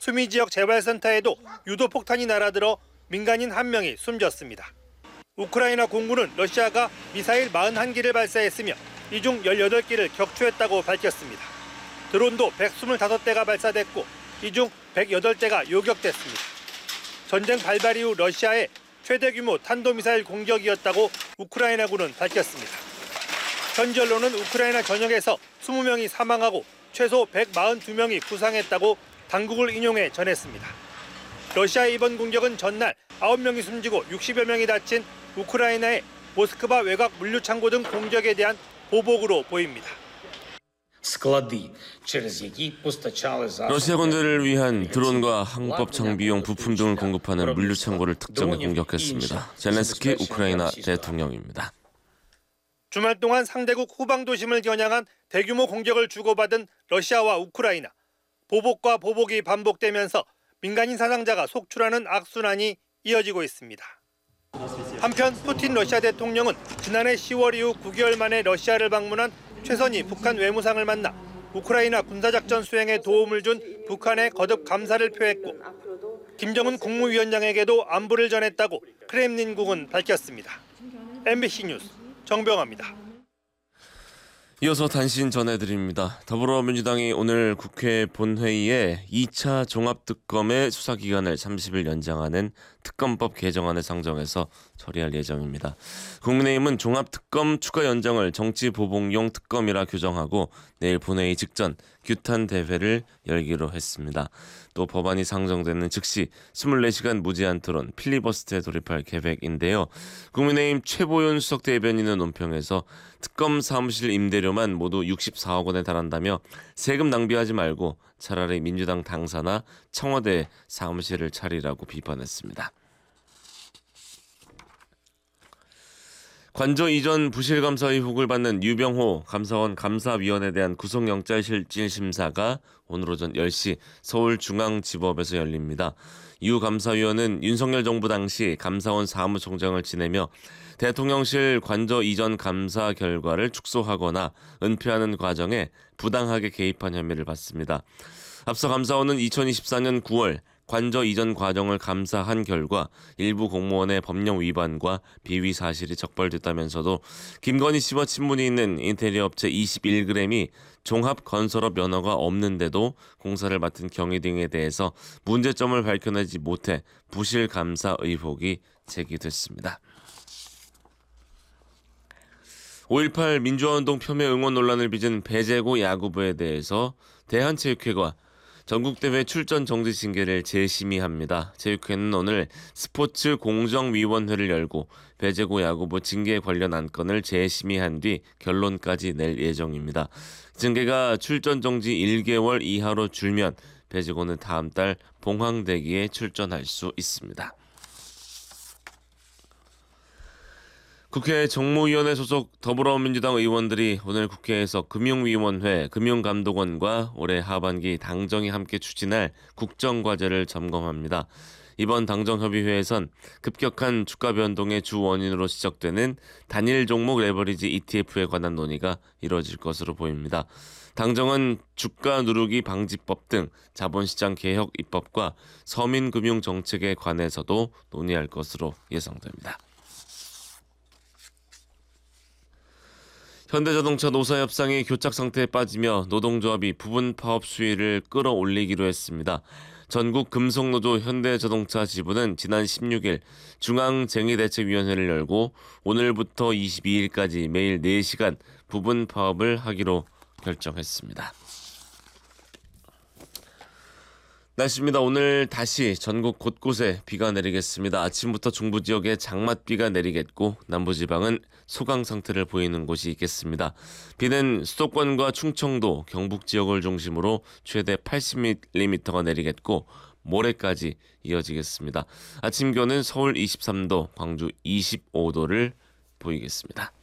수미 지역 재발센터에도 유도 폭탄이 날아들어 민간인 1명이 숨졌습니다. 우크라이나 공군은 러시아가 미사일 41기를 발사했으며 이 중 18기를 격추했다고 밝혔습니다. 드론도 125대가 발사됐고 이 중 108대가 요격됐습니다. 전쟁 발발 이후 러시아의 최대 규모 탄도미사일 공격이었다고 우크라이나군은 밝혔습니다. 현지 언론은 우크라이나 전역에서 20명이 사망하고 최소 142명이 부상했다고 당국을 인용해 전했습니다. 러시아의 이번 공격은 전날 9명이 숨지고 60여 명이 다친 우크라이나의 모스크바 외곽 물류창고 등 공격에 대한 보복으로 보입니다. 러시아 군대를 위한 드론과 항법 장비용 부품 등을 공급하는 물류창고를 특정해 공격했습니다. 젤렌스키 우크라이나 대통령입니다. 주말 동안 상대국 후방도심을 겨냥한 대규모 공격을 주고받은 러시아와 우크라이나. 보복과 보복이 반복되면서 민간인 사상자가 속출하는 악순환이 이어지고 있습니다. 한편 푸틴 러시아 대통령은 지난해 10월 이후 9개월 만에 러시아를 방문한 최선희 북한 외무상을 만나 우크라이나 군사작전 수행에 도움을 준 북한에 거듭 감사를 표했고 김정은 국무위원장에게도 안부를 전했다고 크렘린궁은 밝혔습니다. MBC 뉴스 정병화입니다. 이어서 단신 전해드립니다. 더불어민주당이 오늘 국회 본회의에 2차 종합특검의 수사기간을 30일 연장하는 특검법 개정안을 상정해서 처리할 예정입니다. 국민의힘은 종합특검 추가 연장을 정치보복용 특검이라 규정하고 내일 본회의 직전 규탄 대회를 열기로 했습니다. 또 법안이 상정되는 즉시 24시간 무제한 토론 필리버스터에 돌입할 계획인데요. 국민의힘 최보윤 수석 대변인은 논평에서 특검 사무실 임대료만 모두 64억 원에 달한다며 세금 낭비하지 말고 차라리 민주당 당사나 청와대 사무실을 차리라고 비판했습니다. 관저 이전 부실감사 의혹을 받는 유병호 감사원 감사위원에 대한 구속영장실질심사가 오늘 오전 10시 서울중앙지법에서 열립니다. 유 감사위원은 윤석열 정부 당시 감사원 사무총장을 지내며 대통령실 관저 이전 감사 결과를 축소하거나 은폐하는 과정에 부당하게 개입한 혐의를 받습니다. 앞서 감사원은 2024년 9월 관저 이전 과정을 감사한 결과 일부 공무원의 법령 위반과 비위 사실이 적발됐다면서도 김건희 씨와 친분이 있는 인테리어 업체 21g이 종합건설업 면허가 없는데도 공사를 맡은 경위 등에 대해서 문제점을 밝혀내지 못해 부실 감사 의혹이 제기됐습니다. 5.18 민주화운동 폄훼 응원 논란을 빚은 배재고 야구부에 대해서 대한체육회가 전국대회 출전 정지 징계를 재심의합니다. 체육회는 오늘 스포츠 공정위원회를 열고 배재고 야구부 징계 관련 안건을 재심의한 뒤 결론까지 낼 예정입니다. 징계가 출전 정지 1개월 이하로 줄면 배재고는 다음 달 봉황대기에 출전할 수 있습니다. 국회 정무위원회 소속 더불어민주당 의원들이 오늘 국회에서 금융위원회, 금융감독원과 올해 하반기 당정이 함께 추진할 국정과제를 점검합니다. 이번 당정협의회에선 급격한 주가 변동의 주 원인으로 지적되는 단일 종목 레버리지 ETF에 관한 논의가 이뤄질 것으로 보입니다. 당정은 주가 누르기 방지법 등 자본시장 개혁 입법과 서민금융 정책에 관해서도 논의할 것으로 예상됩니다. 현대자동차 노사협상이 교착 상태에 빠지며 노동조합이 부분 파업 수위를 끌어올리기로 했습니다. 전국 금속노조 현대자동차 지부는 지난 16일 중앙쟁의대책위원회를 열고 오늘부터 22일까지 매일 4시간 부분 파업을 하기로 결정했습니다. 날씨입니다. 오늘 다시 전국 곳곳에 비가 내리겠습니다. 아침부터 중부 지역에 장맛비가 내리겠고 남부지방은 소강 상태를 보이는 곳이 있겠습니다. 비는 수도권과 충청도, 경북 지역을 중심으로 최대 80mm가 내리겠고 모레까지 이어지겠습니다. 아침 기온은 서울 23도, 광주 25도를 보이겠습니다.